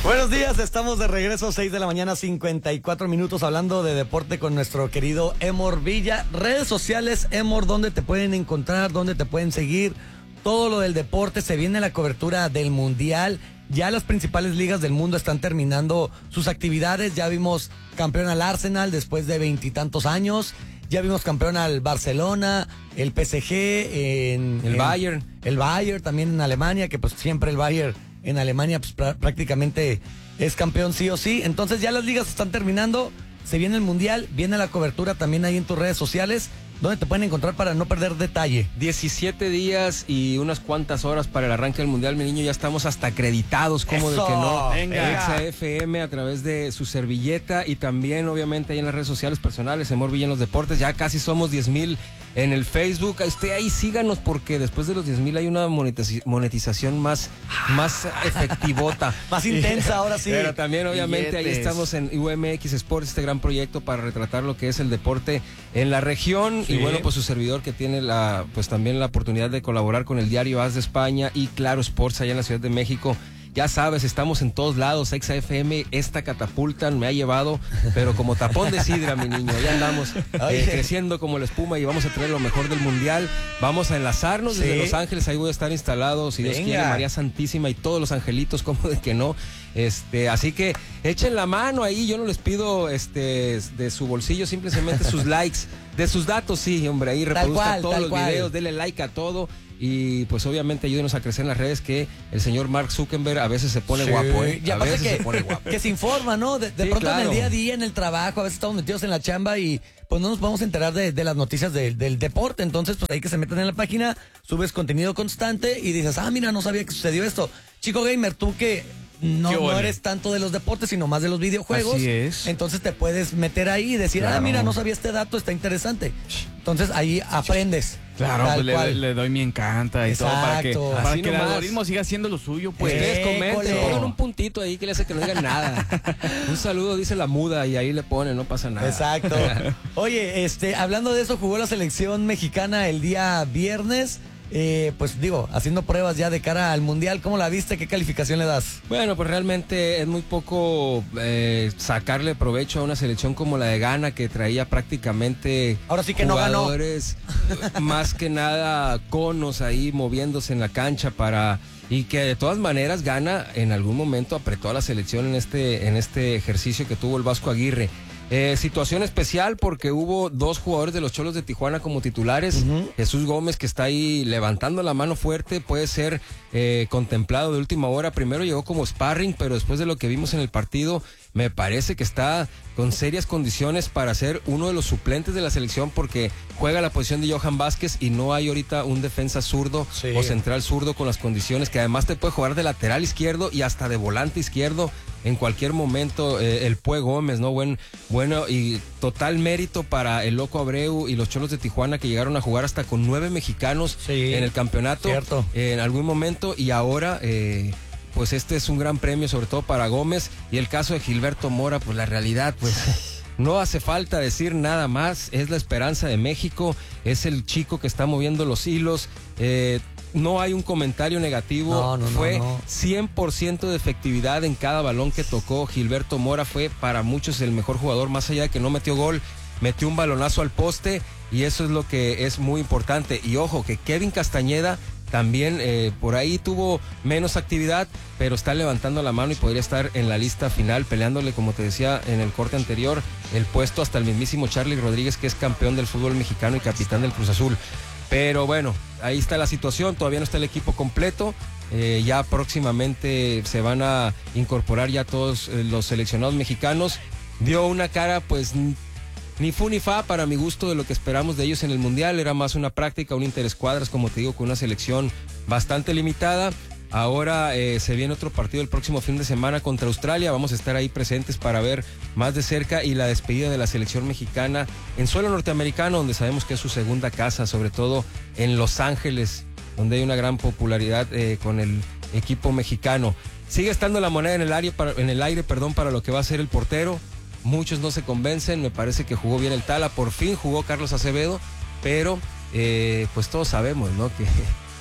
Buenos días, estamos de regreso, 6 de la mañana, 54 minutos, hablando de deporte con nuestro querido Emor Villa. Redes sociales, Emor, ¿dónde te pueden encontrar? ¿Dónde te pueden seguir? Todo lo del deporte, se viene la cobertura del Mundial. Ya las principales ligas del mundo están terminando sus actividades. Ya vimos campeón al Arsenal después de 20 y tantos años. Ya vimos campeón al Barcelona, el PSG, el Bayern. El Bayern también en Alemania, que pues siempre el Bayern en Alemania pues prácticamente es campeón sí o sí. Entonces ya las ligas están terminando, se viene el Mundial, viene la cobertura también ahí en tus redes sociales. ¿Dónde te pueden encontrar para no perder detalle? 17 días y unas cuantas horas para el arranque del Mundial, mi niño. Ya estamos hasta acreditados, como de que no. Venga. XFM a través de su servilleta y también, obviamente, ahí en las redes sociales personales, Emor Villa en los deportes. Ya casi somos 10,000 en el Facebook. Usted ahí síganos, porque después de los 10,000 hay una monetización más efectivota. Más intensa, ahora sí. Pero también, obviamente, Billetes. ahí estamos en UMX Sports, este gran proyecto para retratar lo que es el deporte en la región. Sí. Y bueno, pues su servidor, que tiene pues también la oportunidad de colaborar con el diario AS de España y Claro Sports allá en la Ciudad de México. Ya sabes, estamos en todos lados. XFM, esta catapulta me ha llevado, pero como tapón de sidra, mi niño. Ya andamos creciendo como la espuma y vamos a traer lo mejor del Mundial. Vamos a enlazarnos desde Los Ángeles. Ahí voy a estar instalado, si Dios quiere, María Santísima y todos los angelitos, como de que no. Así que echen la mano ahí. Yo no les pido de su bolsillo, simplemente sus likes. De sus datos, sí, hombre, ahí reproduzca todos los videos, denle like a todo. Y pues obviamente ayúdenos a crecer en las redes, que el señor Mark Zuckerberg a veces se pone guapo, ¿eh? Y A aparte veces que, se pone guapo. que se informa, ¿no? De Sí, pronto claro. en el día a día, en el trabajo, a veces estamos metidos en la chamba y pues no nos podemos enterar de las noticias del deporte. Entonces, pues ahí que se metan en la página, subes contenido constante y dices, mira, no sabía que sucedió esto. Chico gamer, tú que no eres tanto de los deportes, sino más de los videojuegos. Así es. Entonces te puedes meter ahí y decir, Claro. mira, no sabía este dato, está interesante. Entonces ahí aprendes. Claro, Tal pues cual. le doy mi encanta y todo para que Exacto. Así el nomás. algoritmo siga haciendo lo suyo, pues. Ustedes comenten, École. pongan un puntito ahí que le hace que no digan nada. Un saludo, dice la muda, y ahí le pone, no pasa nada. Exacto. Oye, hablando de eso, jugó la selección mexicana el día viernes. Pues digo, haciendo pruebas ya de cara al Mundial. ¿Cómo la viste? ¿Qué calificación le das? Bueno, pues realmente es muy poco sacarle provecho a una selección como la de Ghana, que traía prácticamente Ahora sí que no ganó. jugadores, más que nada conos ahí moviéndose en la cancha y que de todas maneras Ghana en algún momento apretó a la selección en este ejercicio que tuvo el Vasco Aguirre. Situación especial porque hubo 2 jugadores de los Cholos de Tijuana como titulares. Jesús Gómez, que está ahí levantando la mano fuerte, puede ser contemplado de última hora. Primero llegó como sparring, pero después de lo que vimos en el partido, me parece que está con serias condiciones para ser uno de los suplentes de la selección, porque juega la posición de Johan Vázquez y no hay ahorita un defensa zurdo o central zurdo con las condiciones, que además te puede jugar de lateral izquierdo y hasta de volante izquierdo en cualquier momento. El Pue Gómez, ¿no? Bueno, y total mérito para el Loco Abreu y los Cholos de Tijuana, que llegaron a jugar hasta con 9 mexicanos en el campeonato en algún momento, y ahora pues este es un gran premio, sobre todo para Gómez. Y el caso de Gilberto Mora, pues la realidad, pues no hace falta decir nada más, es la esperanza de México, es el chico que está moviendo los hilos. No hay un comentario negativo. Fue 100% de efectividad en cada balón que tocó. Gilberto Mora fue para muchos el mejor jugador, más allá de que no metió gol, metió un balonazo al poste, y eso es lo que es muy importante. Y ojo, que Kevin Castañeda también por ahí tuvo menos actividad, pero está levantando la mano y podría estar en la lista final, peleándole, como te decía en el corte anterior, el puesto hasta el mismísimo Charly Rodríguez, que es campeón del fútbol mexicano y capitán del Cruz Azul. Pero bueno, ahí está la situación, todavía no está el equipo completo. Ya próximamente se van a incorporar ya todos los seleccionados mexicanos. Dio una cara pues ni fu ni fa para mi gusto de lo que esperamos de ellos en el Mundial. Era más una práctica, un interescuadras, como te digo, con una selección bastante limitada. Ahora se viene otro partido el próximo fin de semana contra Australia. Vamos a estar ahí presentes para ver más de cerca y la despedida de la selección mexicana en suelo norteamericano, donde sabemos que es su segunda casa, sobre todo en Los Ángeles, donde hay una gran popularidad con el equipo mexicano. Sigue estando la moneda en el aire, para lo que va a ser el portero. Muchos no se convencen, me parece que jugó bien el Tala, por fin jugó Carlos Acevedo, pero pues todos sabemos, ¿no? Que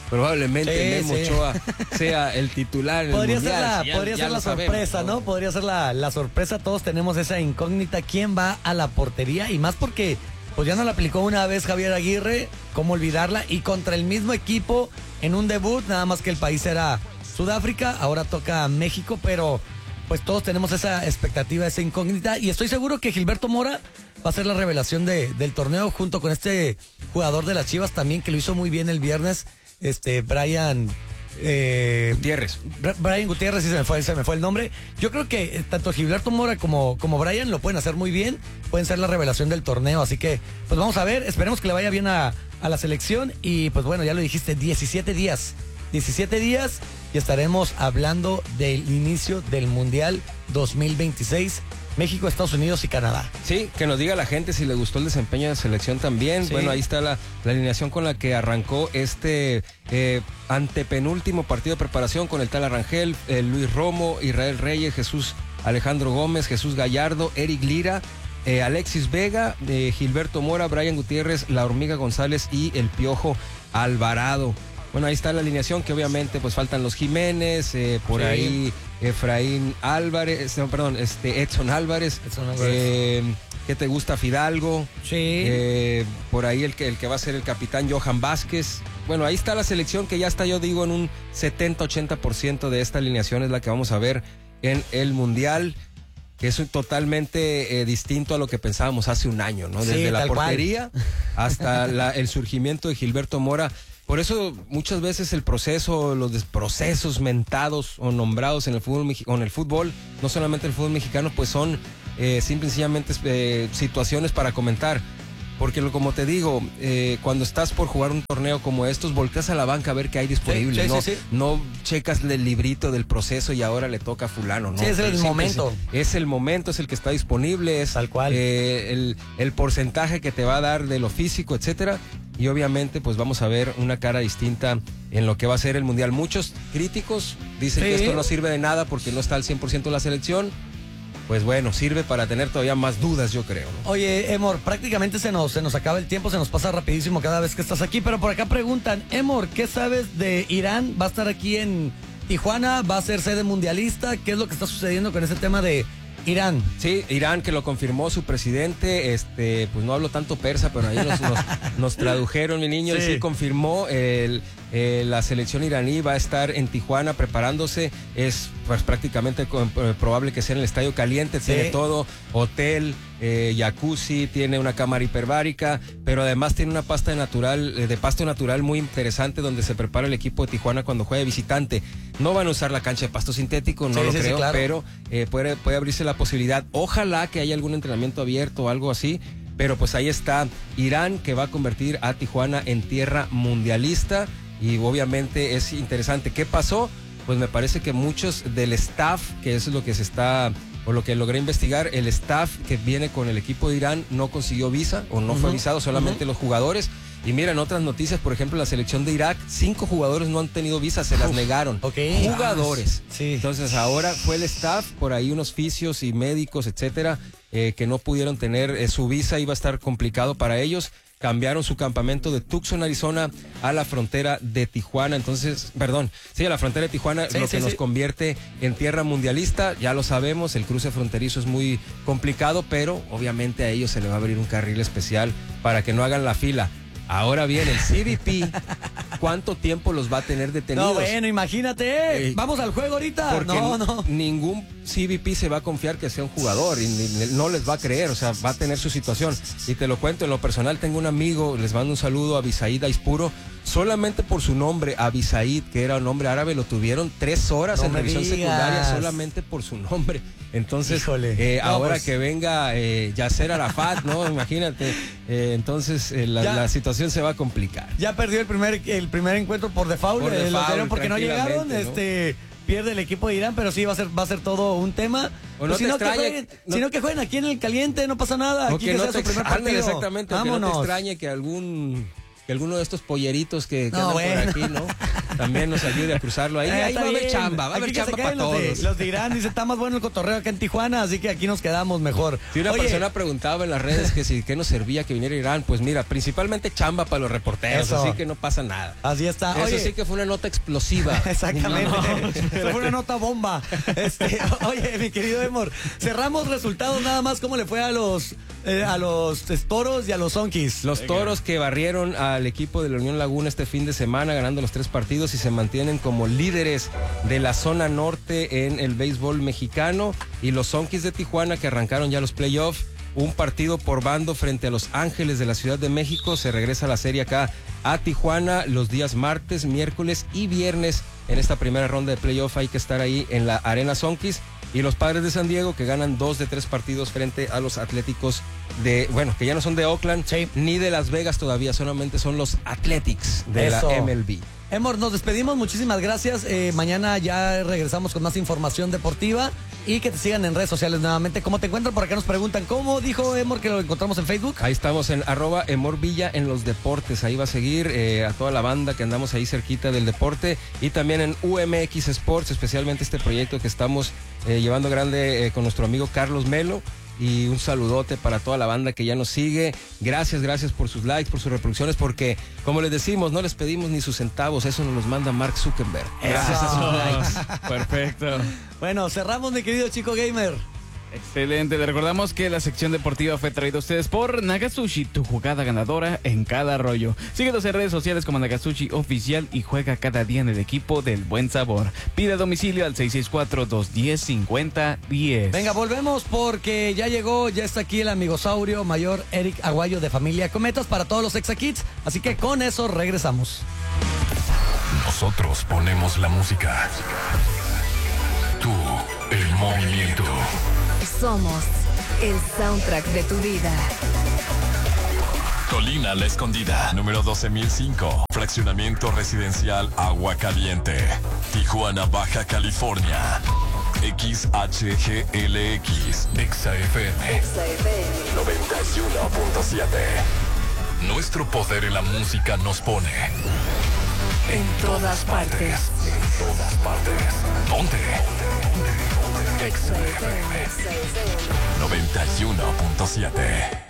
probablemente Memo Ochoa sea el titular en Podría el Mundial. ser la sorpresa, ¿no? Podría ser la sorpresa. Todos tenemos esa incógnita. ¿Quién va a la portería? Y más porque pues ya no la aplicó una vez Javier Aguirre, ¿cómo olvidarla? Y contra el mismo equipo en un debut, nada más que el país era Sudáfrica, ahora toca México, pero pues todos tenemos esa expectativa, esa incógnita. Y estoy seguro que Gilberto Mora va a ser la revelación del torneo junto con este jugador de las Chivas también que lo hizo muy bien el viernes, Brian Gutiérrez. Brian Gutiérrez, sí, se me fue el nombre. Yo creo que tanto Gilberto Mora como Brian lo pueden hacer muy bien, pueden ser la revelación del torneo, así que pues vamos a ver, esperemos que le vaya bien a la selección y pues bueno, ya lo dijiste, 17 días y estaremos hablando del inicio del Mundial 2026. México, Estados Unidos y Canadá. Sí, que nos diga la gente si le gustó el desempeño de la selección también. Sí. Bueno, ahí está la alineación con la que arrancó antepenúltimo partido de preparación con el Tal Arrangel, Luis Romo, Israel Reyes, Jesús Alejandro Gómez, Jesús Gallardo, Eric Lira, Alexis Vega, Gilberto Mora, Brian Gutiérrez, La Hormiga González y el Piojo Alvarado. Bueno, ahí está la alineación que obviamente pues faltan los Jiménez, por sí. Ahí Efraín Álvarez, no, perdón, Edson Álvarez. ¿Qué te gusta? Fidalgo. Sí. Por ahí el que va a ser el capitán Johan Vázquez. Bueno, ahí está la selección que ya está, yo digo, en un 70-80% de esta alineación es la que vamos a ver en el Mundial, que es totalmente distinto a lo que pensábamos hace un año, ¿no? Desde la portería hasta el surgimiento de Gilberto Mora. Por eso muchas veces el proceso, los procesos mentados o nombrados en el fútbol, no solamente el fútbol mexicano, pues son simple y sencillamente situaciones para comentar. Porque como te digo, cuando estás por jugar un torneo como estos, volteas a la banca a ver qué hay disponible. No checas el librito del proceso y ahora le toca a fulano, ¿no? Sí, es el momento. Es el momento, es el que está disponible, es tal cual. El porcentaje que te va a dar de lo físico, etcétera. Y obviamente pues vamos a ver una cara distinta en lo que va a ser el Mundial. Muchos críticos dicen que esto no sirve de nada porque no está al 100% la selección. Pues bueno, sirve para tener todavía más dudas, yo creo, ¿no? Oye, Emor, prácticamente se nos acaba el tiempo, se nos pasa rapidísimo cada vez que estás aquí, pero por acá preguntan, Emor, ¿qué sabes de Irán? ¿Va a estar aquí en Tijuana? ¿Va a ser sede mundialista? ¿Qué es lo que está sucediendo con ese tema de Irán? Sí, Irán, que lo confirmó su presidente, pues no hablo tanto persa, pero ahí nos tradujeron, mi niño, sí. Y sí confirmó la selección iraní va a estar en Tijuana preparándose, es pues prácticamente probable que sea en el Estadio Caliente, sí. Tiene todo, hotel, jacuzzi, tiene una cámara hiperbárica, pero además tiene una pasta de pasto natural muy interesante donde se prepara el equipo de Tijuana cuando juega de visitante. No van a usar la cancha de pasto sintético, no lo creo, claro. Pero puede abrirse la posibilidad. Ojalá que haya algún entrenamiento abierto o algo así, pero pues ahí está Irán, que va a convertir a Tijuana en tierra mundialista y obviamente es interesante. ¿Qué pasó? Pues me parece que muchos del staff, que es lo que o lo que logré investigar, el staff que viene con el equipo de Irán no consiguió visa o no fue avisado, solamente los jugadores. Y mira, en otras noticias, por ejemplo, la selección de Irak, 5 jugadores no han tenido visa, se las negaron. Jugadores. Sí. Entonces ahora fue el staff, por ahí unos fisios y médicos, etcétera, que no pudieron tener su visa, iba a estar complicado para ellos. Cambiaron su campamento de Tucson, Arizona, a la frontera de Tijuana. Entonces, a la frontera de Tijuana, lo que nos convierte en tierra mundialista. Ya lo sabemos, el cruce fronterizo es muy complicado, pero obviamente a ellos se le va a abrir un carril especial para que no hagan la fila. Ahora bien, el CBP, ¿cuánto tiempo los va a tener detenidos? No, bueno, imagínate, vamos al juego ahorita. Porque ningún CBP se va a confiar que sea un jugador y no les va a creer, o sea, va a tener su situación. Y te lo cuento, en lo personal tengo un amigo, les mando un saludo a Abisaid Aispuro, solamente por su nombre, Abisaid, que era un nombre árabe, lo tuvieron 3 horas en revisión secundaria solamente por su nombre. Entonces, ahora que venga Yasser Arafat, ¿no? Imagínate. Entonces, la situación se va a complicar. Ya perdió el primer encuentro por default, porque no llegaron, pierde el equipo de Irán, pero sí va a ser todo un tema. O no sino que jueguen aquí en el caliente, no pasa nada. Aquí que sea su primer partido. Exactamente, que no te extrañe que alguno de estos polleritos que andan por aquí, ¿no? también nos ayude a cruzarlo ahí. Ahí va a haber chamba, va a haber Aquí que chamba se para queden todos. los de Irán, dice, está más bueno el cotorreo acá en Tijuana, así que aquí nos quedamos mejor. Si una Oye, persona preguntaba en las redes que si qué nos servía que viniera Irán, pues mira, principalmente chamba para los reporteros, Eso. así que no pasa nada. así está. Eso Oye, sí que fue una nota explosiva. exactamente. No. Eso fue una nota bomba. Oye, mi querido Emor, cerramos resultados nada más. ¿Cómo le fue a los Toros y a los Zonkis? Los Toros que barrieron al equipo de la Unión Laguna este fin de semana, ganando los 3 partidos y se mantienen como líderes de la zona norte en el béisbol mexicano. Y los Zonkis de Tijuana que arrancaron ya los playoffs. Un partido por bando frente a los Ángeles de la Ciudad de México. Se regresa la serie acá a Tijuana los días martes, miércoles y viernes. En esta primera ronda de playoff hay que estar ahí en la Arena Zonkis. Y los Padres de San Diego que ganan 2 de 3 partidos frente a los Atléticos que ya no son de Oakland, sí, ni de Las Vegas todavía, solamente son los Athletics de Eso. la MLB. Emor, nos despedimos, muchísimas gracias. Mañana ya regresamos con más información deportiva y que te sigan en redes sociales nuevamente. ¿Cómo te encuentran? Por acá nos preguntan, ¿cómo dijo Emor que lo encontramos en Facebook? Ahí estamos en @EmorVilla en los deportes. Ahí va a seguir a toda la banda que andamos ahí cerquita del deporte y también en UMX Sports, especialmente este proyecto que estamos llevando grande con nuestro amigo Carlos Melo. Y un saludote para toda la banda que ya nos sigue. Gracias por sus likes, por sus reproducciones, porque como les decimos, no les pedimos ni sus centavos, eso nos los manda Mark Zuckerberg. Gracias a sus likes. Perfecto. Bueno, cerramos, mi querido Chico Gamer. Excelente. Le recordamos que la sección deportiva fue traída a ustedes por Nagasushi, tu jugada ganadora en cada rollo. Síguenos en redes sociales como Nagasushi Oficial y juega cada día en el equipo del buen sabor. Pide a domicilio al 664-210-5010. Venga, volvemos porque ya está aquí el amigosaurio mayor Eric Aguayo de Familia Cometas para todos los Exakids. Así que con eso regresamos. Nosotros ponemos la música. Tú, el movimiento. Somos el soundtrack de tu vida. Colina La Escondida, número 12005. Fraccionamiento residencial Agua Caliente. Tijuana, Baja California. XHGLX. XFM 91.7. Nuestro poder en la música nos pone En todas partes. En todas partes. ¿Dónde? XFM 91.7.